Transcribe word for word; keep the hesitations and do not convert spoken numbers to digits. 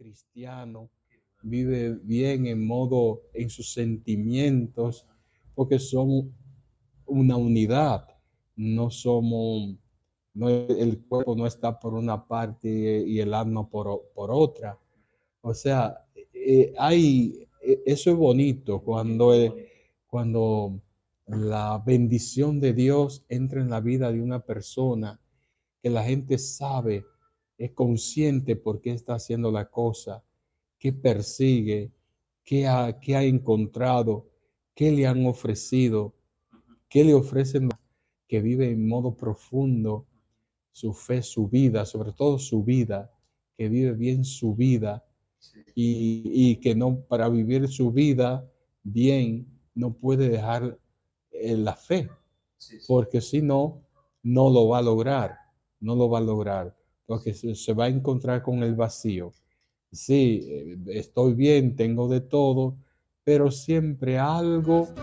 cristiano, vive bien en modo, en sus sentimientos, porque somos una unidad, no somos, no, el cuerpo no está por una parte y el alma por, por otra. O sea, eh, hay, eh, eso es bonito cuando, eh, cuando la bendición de Dios entra en la vida de una persona, que la gente sabe, es consciente por qué está haciendo la cosa, qué persigue, qué ha, qué ha encontrado, qué le han ofrecido, qué le ofrecen, que vive en modo profundo su fe, su vida, sobre todo su vida, que vive bien su vida y, y que no, para vivir su vida bien, no puede dejar eh, la fe, porque si no, no lo va a lograr, no lo va a lograr, porque se, se va a encontrar con el vacío. Sí, eh, estoy bien, tengo de todo, pero siempre algo